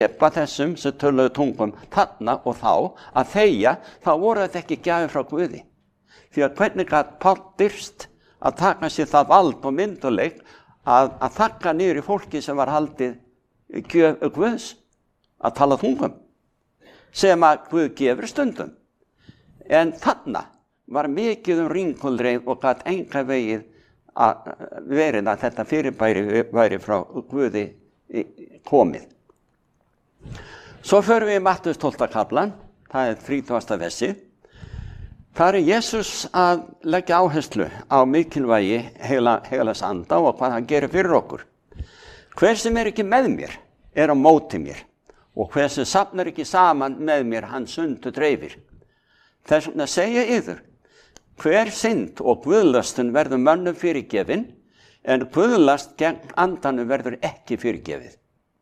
drepa þessum sem töluðu tungum þarna og þá að þegja, þá voru þetta ekki gjafir frá Guði. Því að hvernig gat Páll dirfst að taka sér það vald og mynduleik að þakka niður í fólki sem var haldið gjöf Guðs að tala tungum, sem að Guð gefur stundum. En þarna var mikið ringulreið og gat enga vegið að verið að þetta fyrirbæri væri frá Guði komið. Svo förum við í Mattheus 12. kaflan, það 30. versi. Þar Jesús að leggja áherslu á mikilvægi heilags anda og hvað hann gerir fyrir okkur. Hver sem ekki með mér á móti mér, og hver sem safnar ekki saman með mér, hann sundur dreifir. Þess vegna segja yður, hver synd og guðlastun verður mönnum fyrirgefin, en guðlast gegn andanum verður ekki fyrirgefið.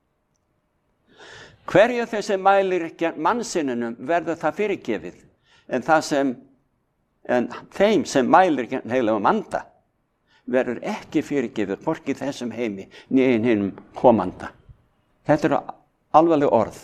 Hverju þessi mælir gegn mannsinnunum verður það fyrirgefið, en þeim sem mælir gegn heilagum anda verður ekki fyrirgefið, hvorki þessum heimi né hinum komanda. Þetta eru alvarleg orð.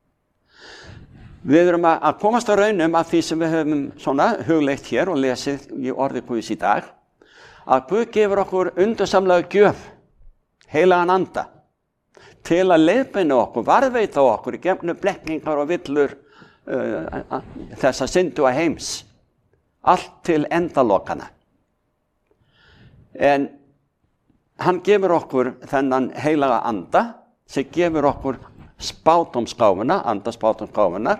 Við erum að komast á raunum af því sem við höfum svona hugleitt hér og lesið í orði Guðs í dag, að Guð gefur okkur undursamlega gjöf, heilagan anda, til að leiðbeina okkur, varðveita okkur í gegnum blekkingar og villur þessa syndu að heims, allt til endalokana. En hann gefur okkur þennan heilaga anda sem gefur okkur spátumsgáfuna, andaspátumsgáfunar,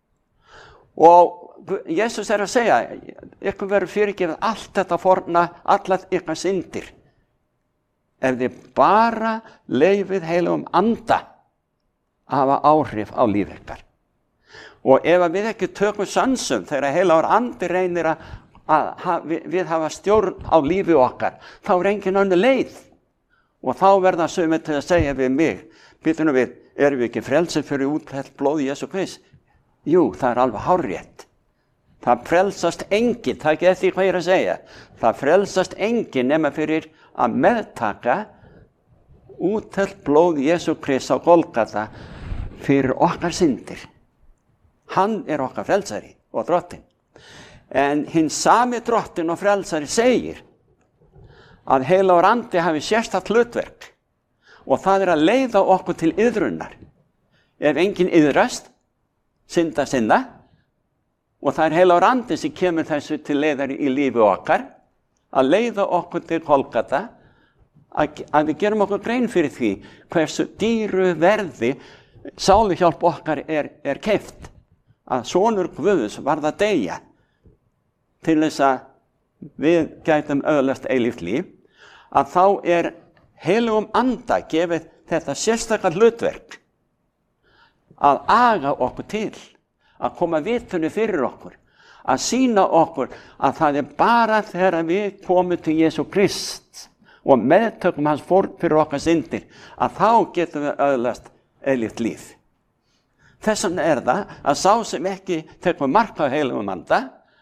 og Jesus að segja, ykkur verður fyrirgefið allt þetta forna, allar ykkar syndir, ef þið bara leyfið heilagum anda að hafa áhrif á líf ykkar. Og ef við ekki tökum sansum þegar heilagur andi reynir að við hafa stjórn á lífi okkar, þá engin önnur leið. Og þá verða sumir til að segja við mig, býtum við, erum við ekki frelsið fyrir úthellt blóð Jesú Krist? Jú, það alveg hárrétt. Það frelsast enginn, það ekki eftir hvað ég að segja. Það frelsast enginn nema fyrir að meðtaka úthellt blóð Jesú Krist á Golgata fyrir okkar syndir. Hann okkar frelsari og drottinn. En hinn sami drottinn og frelsari segir að heilagur andi hafi sérstakt hlutverk og það að leiða okkur til iðrunar. Ef enginn iðrast, synda sinna, og það heilagur andi sem kemur þessu til leiðar í lífi okkar, að leiða okkur til Golgata, að við gerum okkur grein fyrir því hversu dýru verði sáluhjálp okkar keypt, að sonur Guðs varð að deyja til þess að við gætum öðlast eilíft líf, að þá heilagum anda gefið þetta sérstakar hlutverk að aga okkur til, að koma vitunni fyrir okkur, að sýna okkur að það bara þegar við komum til Jesú Krist og meðtökum hans fórn fyrir okkar syndir, að þá getum við öðlast eilíft líf. Þess vegna það að sá sem ekki tekur mark á heilagum anda,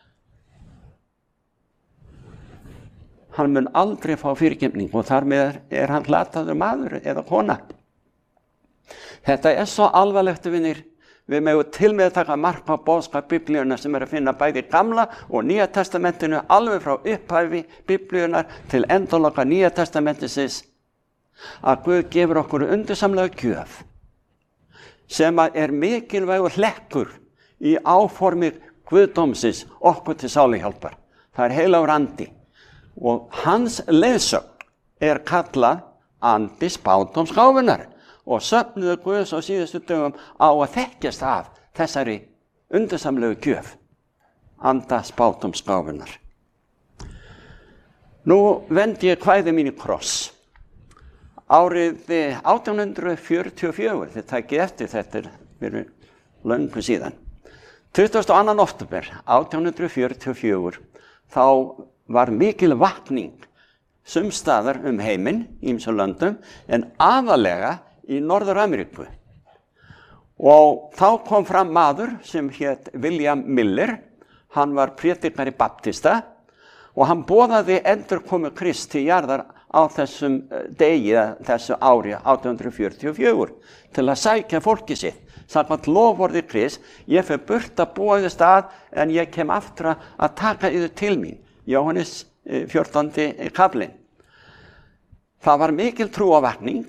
hann mun aldrei fá fyrirgefningu og þar með hann glataður maður eða kona. Þetta svo alvarlegt, vinir. Við megum til með að taka mark á boðskap Biblíunnar sem að finna bæði í Gamla og Nýja testamentinu, alveg frá upphæfi Biblíunnar til endaloka Nýja testamentisins, að Guð gefur okkur undursamlega gjöf sem að mikilvægur hlekkur í áformi Guðdómsins okkur til sáluhjálpar. Það heilagur andi og hans leiðsögn kallað andi spátumsgáfunar. Og söfnuðu Guðs á síðustu dögum á að þekkjast af þessari undursamlegu gjöf, anda spátumsgáfunar. Nú vendi ég kvæði mín í kross. Árið 1844, þið takið eftir þetta fyrir löngu síðan. 22. október 1844, þá var mikil vakning sumstaðar heiminn, ýmsum löndum, en aðalega í Norður-Ameríku. Og þá kom fram maður sem hét William Miller, hann var prédikari baptista og hann boðaði endurkomu Krists til jarðar á þessum degi, þessu ári 1844 til að sækja fólki sitt. Samkvæmt loforði Krists, ég fer burt að búa þér stað en ég kem aftur að taka yður til mín. Jóhannes 14. kaflinn. Það var mikil trúarvakning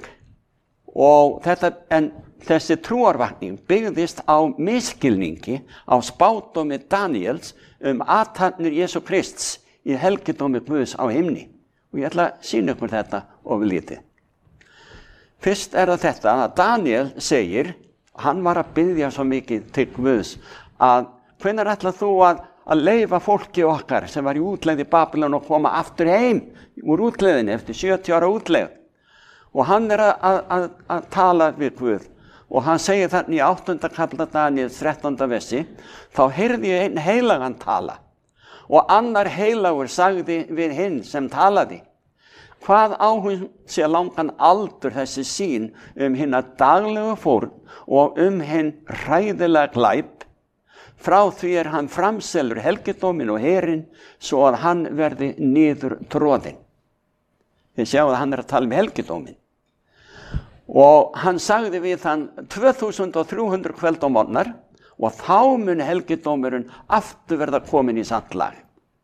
en þessi trúarvakning byggðist á misskilningi á spádómi Daniels athafnir Jesú Krists í helgidómi Guðs á himni. Og ég ætla að sýna ykkur þetta ofurlítið. Fyrst það þetta að Daniel segir, hann var að biðja svo mikið til Guðs, að hvenær ætlar þú að leyfa fólki okkar sem var í útlegð í Babylon og koma aftur heim úr útlegðinni eftir 70 ára útlegð. Og hann að tala við Guð. Og hann segir þannig í 8. kafla Daniels 13. versi, þá heyrði ég einn heilagan tala. Og annar heilagur sagði við hinn sem talaði, hvað á hún sé langan aldur þessi sýn hina daglegu fórn og hinn hræðilega glæp, frá því hann framselur helgidómin og herinn svo að hann verði niður troðinn. Þið sjáum að hann að tala helgidómin. Og hann sagði við hann 2300 kvöld á morgnar og þá mun helgidómurinn aftur verða komin í samt lag.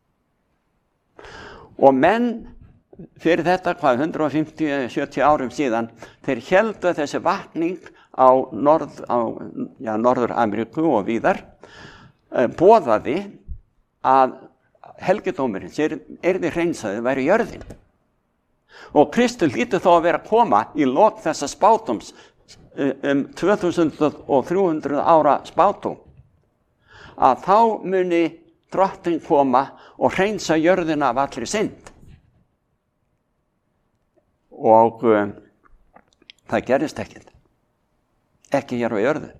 Og menn fyrir þetta, 150-70 árum síðan, þeir héldu þessi vakning á Norður-Ameríku og víðar, boðaði að helgidómurinn yrði hreinsaði væri jörðin. Og Kristur hlýtur þó að vera að koma í lok þessa spádóms 2300 ára spádóm, að þá muni drottinn koma og hreinsa jörðina af allri synd. Og það gerist ekki hér á jörðu.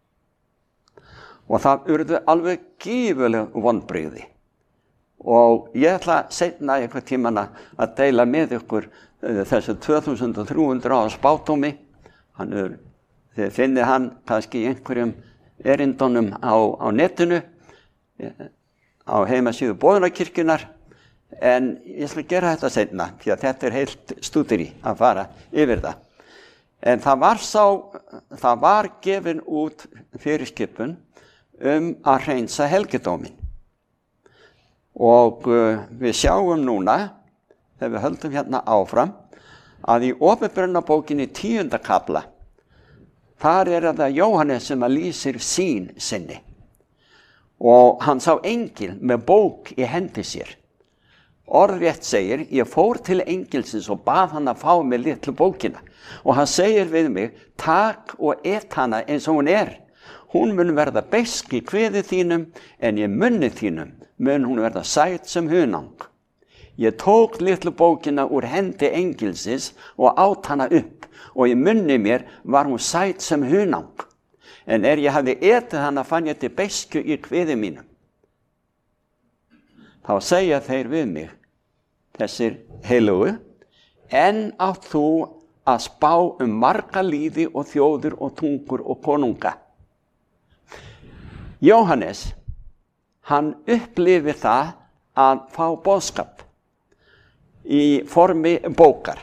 Og það urðu alveg gífurleg vonbrigði. Og ég ætla seinna einhvern tímann að deila með ykkur þessu 2300 ára spádómi. Þið finnið hann kannski í einhverjum erindunum á netinu, á heimasíðu Boðunarkirkjunnar, en ég ætla að gera þetta seinna, því að þetta heilt stúderi að fara yfir það. En það var gefin út fyrirskipun að hreinsa helgidómin. Og við sjáum núna, þegar við höldum hérna áfram, að í Opinberunarbókinni 10. kafla, þar það Jóhannes sem að lýsir sýn sinni. Og hann sá engil með bók í hendi sér. Orðrétt segir, ég fór til engilsins og bað hann að fá mig litlu bókina. Og hann segir við mig, tak og et hana eins og hún er. Hún mun verða beisk í kviði þínum, en í munni þínum mun hún verða sæt sem hunang. Ég tók litlu bókina úr hendi engilsins og át hana upp, og í munni mér var hún sæt sem hunang. En ég hafði etið hana fann ég til beisku í kviði mínum. Þá segja þeir við mig, þessir heilugu, en átt þú að spá marga líði og þjóðir og tungur og konunga. Jóhannes, hann upplifir það að fá boðskap í formi bókar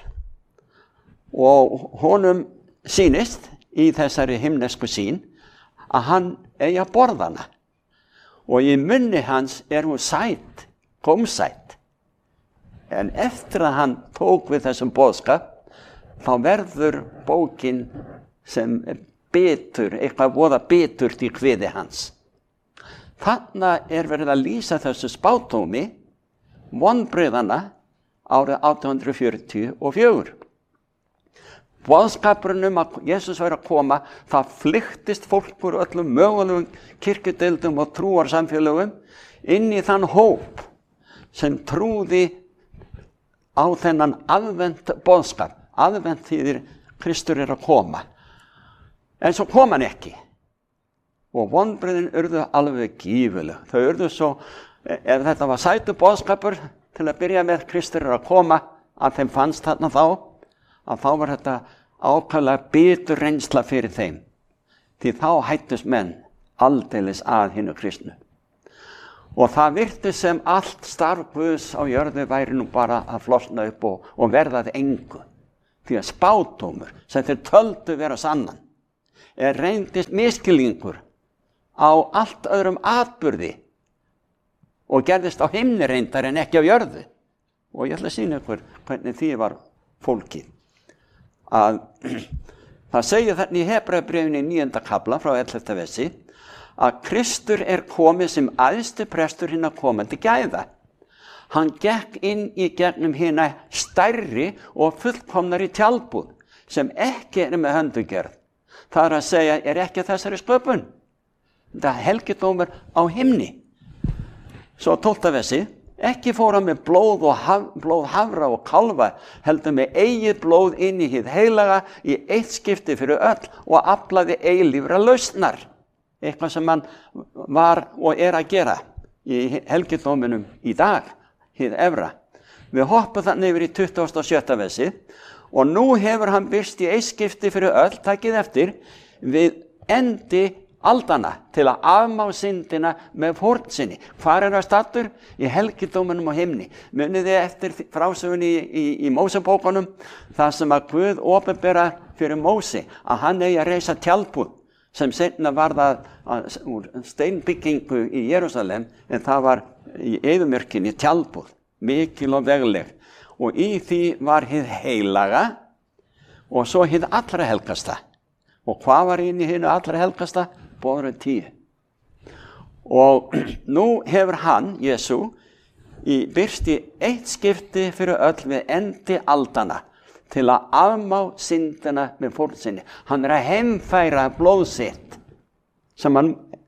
og honum sýnist í þessari himnesku sýn að hann eigi að borða hana og í munni hans hún sæt, gómsæt. En eftir að hann tók við þessum boðskap þá verður bókin sem bitur, eitthvað voða biturt í kviði hans. Þarna verið að lýsa þessu spádómi vonbrigðanna árið 1844. Boðskapurinn að Jesús væri að koma, það flyktist fólk úr öllum mögulegum kirkjudeildum og trúarsamfélögum inn í þann hóp sem trúði á þennan aðvent boðskap. Aðvent þýðir Kristur að koma. En svo kom hann ekki. Og vonbrigðin urðu alveg gífuleg. Þau urðu svo, ef þetta var sætu boðskapur til að byrja með Kristur að koma, að þeim fannst þarna að þá var þetta ákaflega bitur reynsla fyrir þeim. Því þá hættust menn aldeilis að hinu kristnu. Og það virti sem allt starf Guðs á jörðu væri nú bara að flosna upp og verða að engu. Því að spádómur sem þeir töldu vera sannan reyndist misskilningur á allt öðrum atburði og gerðist á himni reyndar en ekki á jörðu. Og ég ætla að sýna ykkur hvernig því var fólkið. Það segir þarna í Hebreabréfinu í 9. kafla frá 11. versi að Kristur komið sem æðsti prestur hinna komandi gæða. Hann gekk inn í gegnum hina stærri og fullkomnari tjaldbúð sem ekki með höndugerð. Það að segja ekki þessari sköpun. Það helgidómur á himni. Svo 12. versi, ekki fór hann með blóð hafra og kálfa, heldur með eigið blóð inn í hið heilaga í eitt skipti fyrir öll og aflaði eilífra lausnar. Eitthvað sem hann var og að gera í helgidóminum í dag, hið efra. Við hoppum þannig yfir í 27. versi og nú hefur hann birst í eitt skipti fyrir öll, takið eftir, við endi aldana til að afmá syndina með fórn sinni. Hvar það stattur? Í helgidóminum á himni. Munið þið eftir frásögunni í Mósebókunum, það sem að Guð opinbera fyrir Mósi, að hann eigi að reisa tjaldbúð, sem seinna var það úr steinbyggingu í Jerúsalem, en það var í eyðimörkinni tjaldbúð, mikil og vegleg. Og í því var hið heilaga og svo hið allra helgasta. Og hvað var inn í hinu allra helgasta? Boðorðin 10. Og nú hefur hann, Jesú, birst í eitt skipti fyrir öll við endi aldana til að afmá syndina með fórn sinni. Hann að heimfæra blóð sitt sem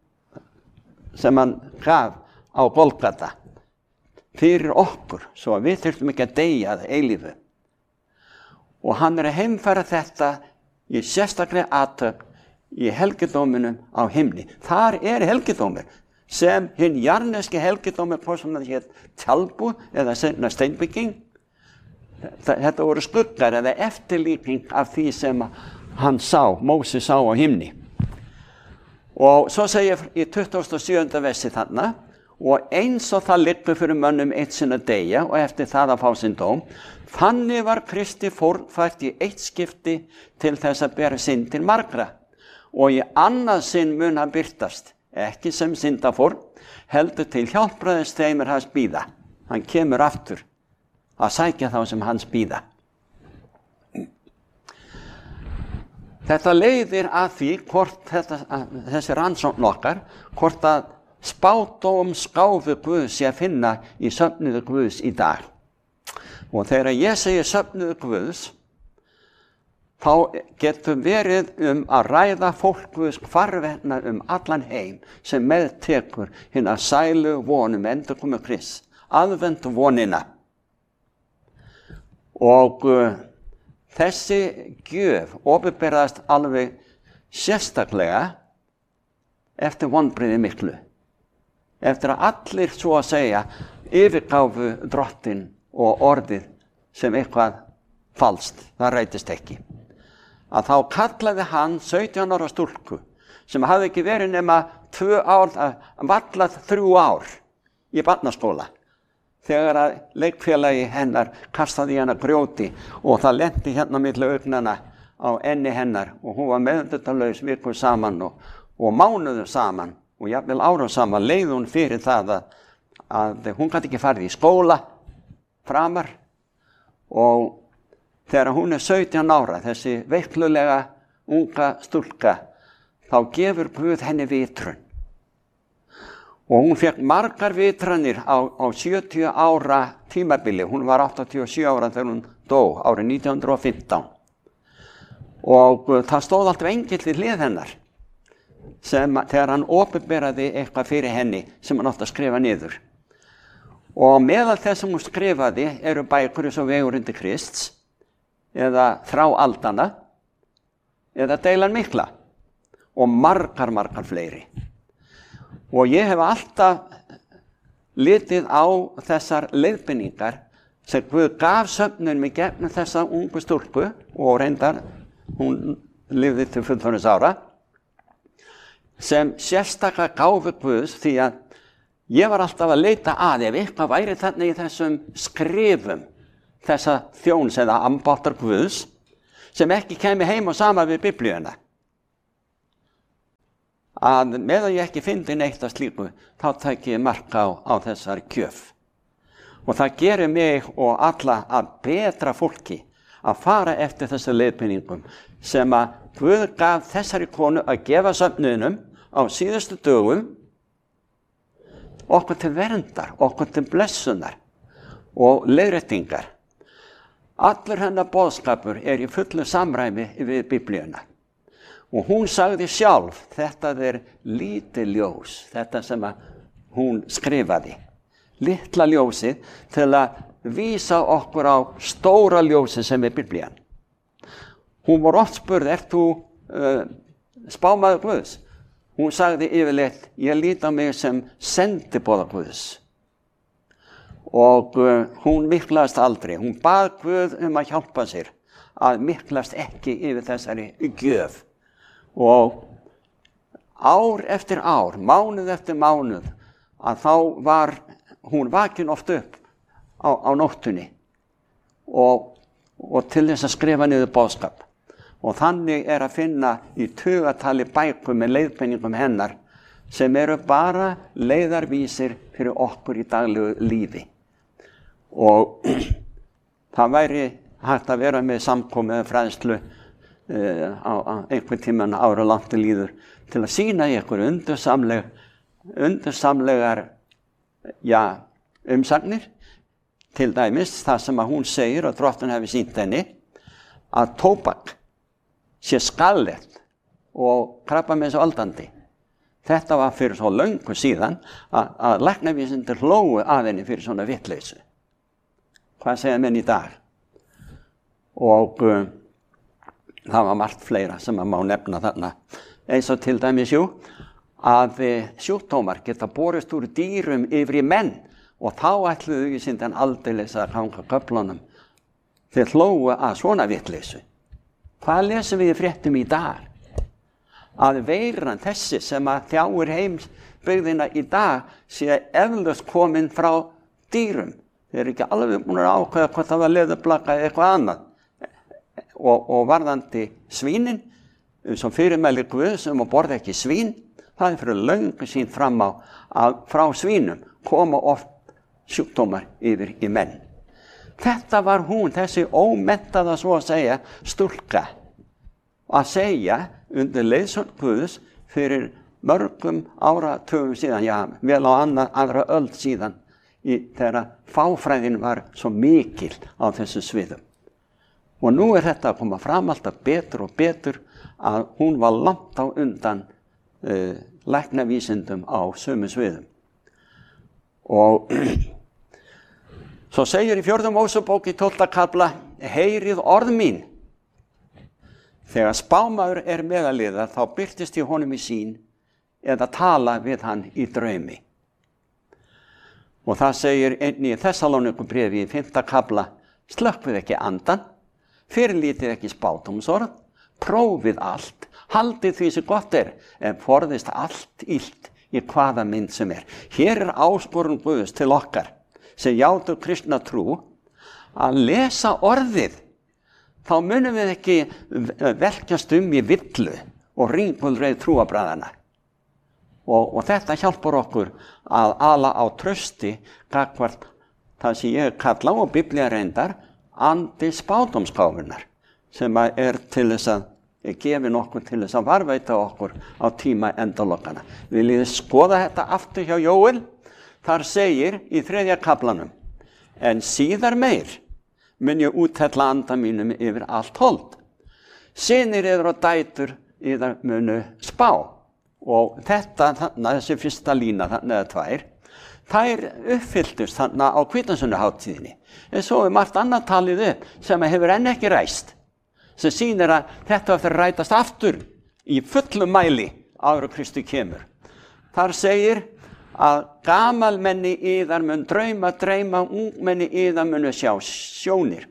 hann gaf á Golgata fyrir okkur, svo að við þurftum ekki að deyja að eilífu. Og hann að heimfæra þetta í sérstaklega athöfn í helgidóminum á himni. Þar helgidómur sem hinn jarneski helgidómur, hvort sem það hét tjaldbúð eða steinbygging. Þetta voru skuggar eða eftirlíking af því sem hann Mósi sá á himni. Og svo segir í 27. versi þarna, og eins og það liggur fyrir mönnum eitt sinn að deyja og eftir það að fá sinn dóm, þannig var Kristi fórnfært í eitt skipti til þess að bera syndir margra. Og í annað sinn mun hann birtast, ekki sem syndafórn, heldur til hjálpræðis þeim hans bíða. Hann kemur aftur að sækja þá sem hans bíða. Þetta leiðir að því hvort þessi rannsókn okkar, hvort að spádómsgáfu Guðs sé að finna í söfnuði Guðs í dag. Og þegar ég segi söfnuði Guðs, þá getur verið að ræða fólk Guðs hvarvetna allan heim sem meðtekur hina sælu vonum endurkomu Krists, aðvendu vonina. Og þessi gjöf opinberaðist alveg sérstaklega eftir vonbrigði miklu. Eftir að allir svo að segja yfirgáfu drottinn og orðið sem eitthvað falskt, það rætist ekki. Að þá kallaði hann 17 ára stúlku sem hafði ekki verið nema 2 ár, vallað 3 ár í barnaskóla. Þegar að leikfélagi hennar kastaði í hana grjóti og það lenti hérna milli augnana á enni hennar og hún var meðvitundarlaus vikur saman og mánuðum saman og jafnvel árum saman leið hún fyrir það að hún gæti ekki farið í skóla framar. Og þegar hún 17 ára, þessi veiklulega unga stúlka, þá gefur Guð henni vitrun. Og hún fekk margar vitranir á 70 ára tímabili. Hún var 87 ára þegar hún dó árið 1915. Og það stóð alltaf engill við hlið hennar þegar hann opinberaði eitthvað fyrir henni sem hann átti að skrifa niður. Og meðal þess sem hún skrifaði eru bækur eins og Vegur undir Krists eða Þrá aldana eða Deilan mikla og margar fleiri. Og ég hef alltaf litið á þessar leiðbeiningar sem Guð gaf söfnunum í gegnum þessa ungu stúlku og reyndar, hún lifði til fullorðins ára, sem sérstaklega gáfu Guðs því að Ég var alltaf að leita að ef eitthvað væri þarna í þessum skrifum þessa þjóns eða ambáttar Guðs sem ekki kemi heim og sama við Biblíuna. Að meðan ég ekki fyndi neitt af slíku, þá tæki ég mark á þessari gjöf. Og það gerir mig og alla að betra fólki að fara eftir þessu leiðbeiningum sem að Guð gaf þessari konu að gefa söfnuðinum á síðustu dögum okkur til verndar, okkur til blessunar og leiðréttingar. Allur hennar boðskapur í fullu samræmi við Biblíuna. Og hún sagði sjálf, þetta lítið ljós, þetta sem að hún skrifaði. Litla ljósið til að vísa okkur á stóra ljósið sem Biblían. Hún var oft spurð, þú spámaður Guðs? Hún sagði yfirleitt, ég lít á mig sem sendiboða Guðs. Og hún miklaðist aldrei. Hún bað Guð að hjálpa sér að miklaðist ekki yfir þessari gjöf. Og ár eftir ár, mánuð eftir mánuð, að þá var hún vakin oft upp á nóttunni og til þess að skrifa niður boðskap. Og þannig að finna í tugatali bækur með leiðbeiningum hennar sem eru bara leiðarvísir fyrir okkur í daglegu lífi. Og það væri hægt að vera með samkomu eða fræðslu á einhvern tímann ára langt líður til að sýna ykkur undursamlegar umsagnir, til dæmis það sem að hún segir og Drottinn hafi sýnt henni að tóbak sé skaðlegt og krabbameinsvaldandi. Þetta var fyrir svo löngu síðan að læknavísindar hlógu að henni fyrir svona vitleysu. Hvað segja menn í dag? Og það var margt fleira sem að má nefna þarna. Eins og til dæmis að sjúkdómar geta borist úr dýrum yfir í menn og þá ætluðu í sindan aldeilis að ganga köflunum. Þeir hlógu að svona vitleysu. Hvað lesum við í fréttum í dag? Að veiran þessi sem að þjáir heimsbyggðina í dag sé eflaust komin frá dýrum. Þeir eru ekki alveg búin að ákveða hvort það var leðurblaka eða eitthvað annað. Og varðandi svínin, sem fyrirmæli Guðs að borða ekki svín, það fyrir löngu sín fram á að frá svínum koma oft sjúkdómar yfir í menn. Þetta var hún, þessi ómenntaða svo að segja stúlka, að segja undir leiðsögn Guðs fyrir mörgum áratugum síðan, vel á aðra öld síðan, þegar fáfræðin var svo mikil á þessu sviðum. Og nú þetta að koma fram alltaf betur og betur að hún var langt á undan læknavísindum á sömu sviðum. Og svo segir í 4. Mósebók í 12. kafla, heyrið orð mín. Þegar spámaður meðaliða þá birtist í honum í sýn eða tala við hann í draumi. Og það segir einnig í Þessalónikubréfi í 5. kafla, slökkvið ekki andan, fyrirlítið ekki spádómsorð, prófið allt, haldið því sem gott en forðist allt illt í hvaða mynd sem Hér áskorun Guðs til okkar sem játu kristna trú að lesa orðið. Þá munum við ekki velkjast í villu og ringulreið trúarbragðanna. Og þetta hjálpar okkur að ala á trausti gagnvart það sem ég kalla og Biblía reyndar andi spádómsgáfunnar sem til þess að gefin okkur til þess að varðveita okkur á tíma endalokkana. Viljið skoða þetta aftur hjá Jóel? Þar segir í 3. kaflanum, en síðar meir mun ég úthella anda mínum yfir allt hold. Synir yður og dætur yðar munu spá. Og þetta, þessi fyrsta lína, eða 2, þær uppfylltust þarna á hvítasunnuhátíðinni. En svo margt annað talið upp sem hefur enn ekki ræst, sem sýnir að þetta eftir að rætast aftur í fullum mæli áður en Kristur kemur. Þar segir að gamalmenni yðar mun dreyma, ungmenni yðar munu sjá sjónir.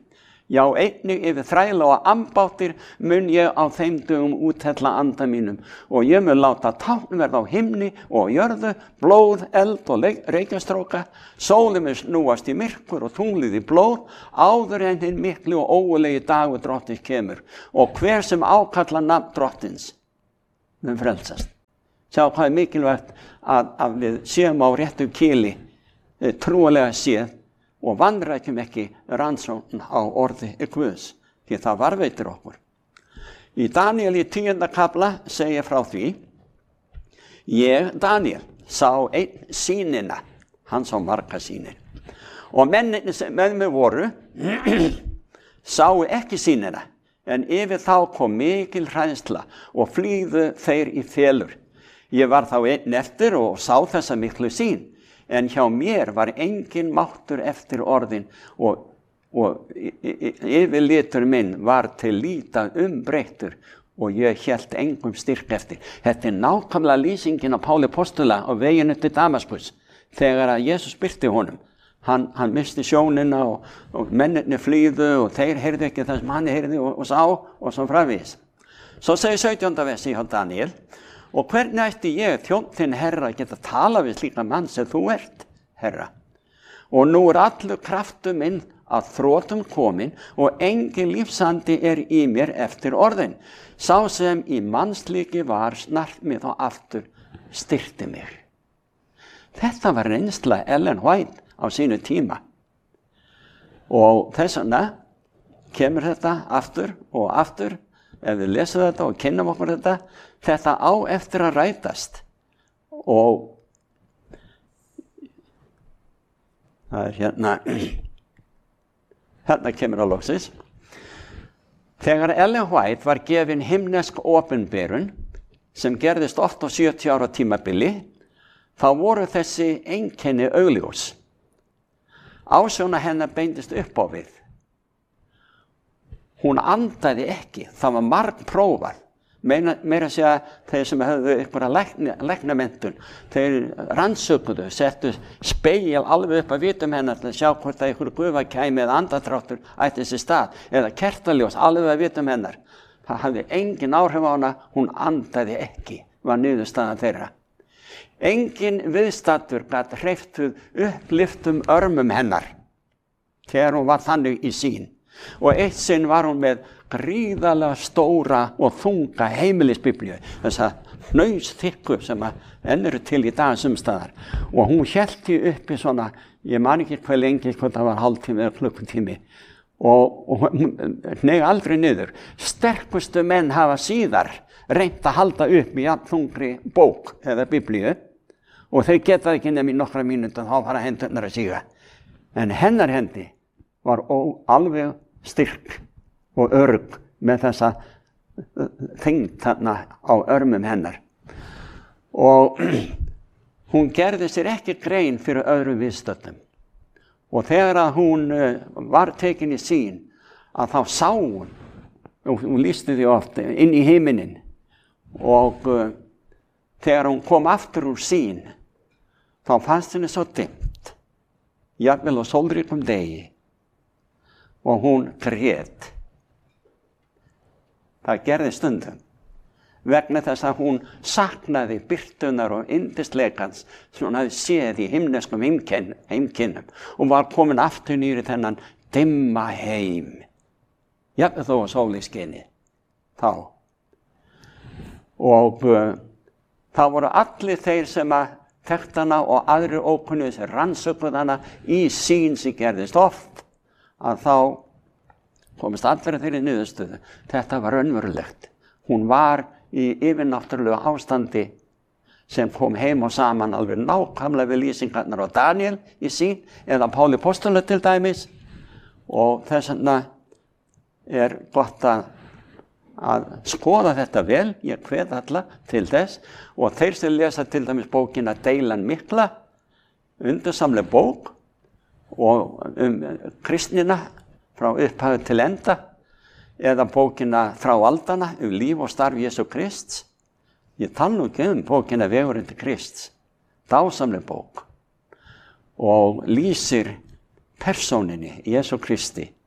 Já, einnig yfir þræla og ambáttir mun ég á þeim dögum úthella anda mínum og ég mun láta tákn verða á himni og jörðu, blóð, eld og reykjastróka, sólin mun snúast í myrkur og tunglið í blóð, áður en hinn mikli og ógurlegi dagur drottins kemur og hver sem ákalla nafn drottins mun frelsast. Sjá hvað er mikilvægt að við séum á réttu kili, trúlega séð, og vanrækjum ekki rannsókn á orði Guðs, því það varveitir okkur. Í Daniel í 10. kafla segir frá því: Ég, Daniel, sá einn sýnina, hann sá marga sýnir, og mennirnir sem með mig voru sáu ekki sýnina, en yfir þá kom mikil hræðsla og flýðu þeir í felur. Ég var þá einn eftir og sá þessa miklu sýn, en hjá mér var engin máttur eftir orðin og yfirlitur minn var til líta umbreyttur og ég hélt engum styrk eftir. Þetta er nákvæmlega lýsingin á Páli postula á veginu til Damaskus þegar að Jesus birti honum. Hann misti sjónina og mennirnir flýðu og þeir heyrðu ekki það sem hann heyrði og sá og svo framvegis. Svo segir 17. versi hjá Daniel: Og hvernig ætti ég, þjónn þinn herra, geta tala við slíka mann sem þú ert, herra? Og nú er allur kraftur minn að þrotum komin og engin lífsandi er í mér eftir orðin. Sá sem í mannslíki var snart mig þá aftur styrkti mig. Þetta var reynsla Ellen White á sínu tíma. Og þess vegna kemur þetta aftur og aftur. Ef við lesum þetta og kynnum okkur þetta á eftir að rætast. Og það er hérna kemur að loksins. Þegar Ellen White var gefin himnesk opinberun, sem gerðist oft á 70 ára tímabili, þá voru þessi einkenni augljós. Ásjóna hennar beindist upp á við. Hún andaði ekki, það var margprófað. Meira að segja þeir sem höfðu einhverja læknamenntun, þeir rannsökuðu, settu spegil alveg upp að vitum hennar til að sjá hvort að einhver gufakæmi eða andadráttur ætti sér stað, eða kertaljós alveg að vitum hennar. Það hafði engin áhrif á hana, hún andaði ekki, var niðurstaðan þeirra. Engin viðstattur gat hreyftuð upplyftum örmum hennar, þegar hún var þannig í sýn. Og eitt sinn var hún með gríðarlega stóra og þunga heimilisbiblíu, þessa hnausþykku sem enn eru til í dag sumstaðar, og hún hélt því uppi svona, ég man ekki hvað lengi, hvort það var hálftími eða klukkutími, og hneig aldrei niður. Sterkustu menn hafa síðar reynt að halda upp í þungri bók eða biblíu, og þeir geta ekki nefn í nokkra mínútur, þá fara hendurnar að síga. En hennar hendi var alveg styrk og örg með þessa þyngd þarna á örmum hennar. Og hún gerði sér ekki grein fyrir öðrum viðstöddum. Og þegar að hún var tekin í sýn, að þá sá hún, og hún lýsti því oft, inn í himinin. Og þegar hún kom aftur úr sýn, þá fannst henni svo dimmt, jafnvel á sólríkum degi. Og hún grét. Það gerði stundum vegna þess að hún saknaði birtunar og yndisleikans sem hún hafði séð í himneskum heimkynnum og var komin aftur niður í þennan dimma heim. Jafnvel þó að sólin skini þá. Og það voru allir þeir sem að þekktu hana og aðrir ókunnir sem rannsökuðu hana í sýn sem gerðist oft, að þá komist allir þeirri niðurstöðu. Þetta var raunverulegt. Hún var í yfirnáttúrulegu ástandi sem kom heim og saman alveg nákvæmlega við lýsingarnar á Daniel í sýn, eða Páli postula til dæmis, og þess vegna er gott að skoða þetta vel. Ég hvet alla til þess, og þeir sem lesa til dæmis bókina Deilan mikla, undursamleg bók, og kristnina frá upphafi til enda, eða bókina Frá aldana líf og starf Jesú Krists. Ég tala nú ekki bókina Vegurinn til Krists, dásamleg bók, og lýsir persóninni Jesú Kristi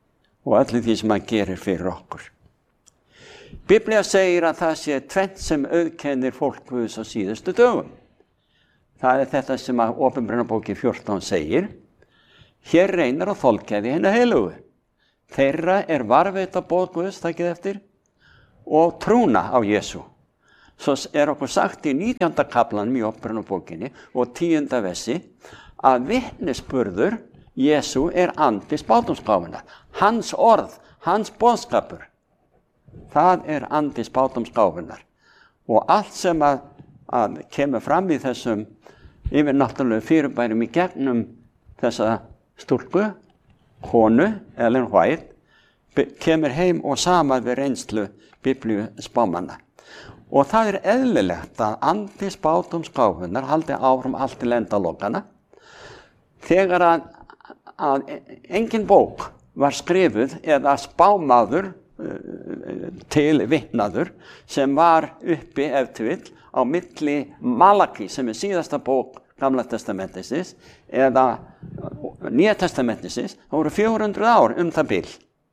og öllu því sem hann gerir fyrir okkur. Biblía segir að það sé tvennt sem auðkennir fólk Guðs á síðustu dögum. Það er þetta sem að Opinberunarbóki 14 segir. Hér reynir á þolgæði hinna heilugu. Þeirra er varðveita boð Guðs, takið eftir, og trúna á Jesú. Svo er okkur sagt í 19. kaflanum í Opinberunarbókinni og 10. versi að vitnisburður Jesú er andi spádómsgáfunnar. Hans orð, hans boðskapur. Það er andi spádómsgáfunnar. Og allt sem að kemur fram í þessum yfirnáttúrulegu fyrirbærum í gegnum þessa stúlku, konu, Ellen White, kemur heim og saman við reynslu Biblíu spámanna. Og það er eðlilegt að andi spádómsgáfunnar haldi áfram allt til endalokana. Þegar að engin bók var skrifuð eða spámaður til vitnaður sem var uppi ef til vill á milli Malaki sem er síðasta bók Gamla testamentisins eða Nýja testamentisins, það voru 400 ár það bil.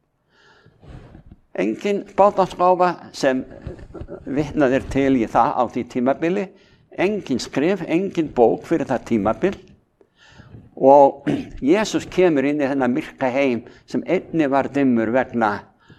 Engin spádómsgáfa sem vitnaðir til í það á því tímabili, engin skrif, engin bók fyrir það tímabil. Og Jesús kemur inn í þennan myrka heim sem einnig var dimmur vegna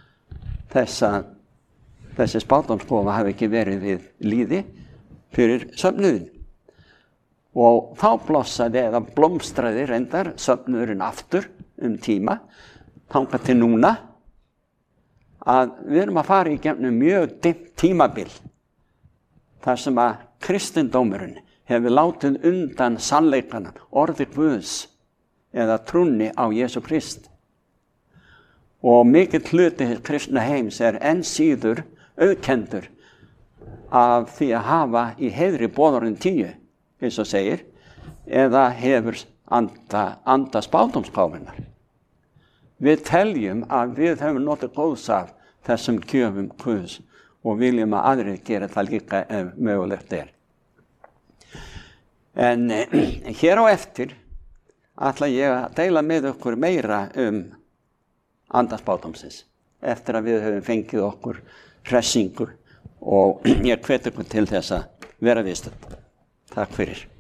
þessi spádómsgáfa hafi ekki verið við lýði fyrir söfnuðin. Og þá blossaði eða blómstraði reyndar söfnuðurinn aftur tíma, þangað til núna, að við erum að fara í gegnum mjög dimmt tímabil, þar sem að kristindómurinn hefur látið undan sannleikanum, orði Guðs eða trúnni á Jesú Krist. Og mikill hluti kristna heims er enn síður auðkendur af því að hafa í heiðri boðorðin 10, eins og segir, eða hefur anda spádómsgáfunnar. Við teljum að við höfum notið góðs af þessum gjöfum Guðs og viljum að aðrir gera það líka ef mögulegt er. En hér á eftir ætla ég að deila með okkur meira anda spádómsins eftir að við höfum fengið okkur hressingu og ég hvet ykkur til þess að vera viðstödd. Takk fyrir.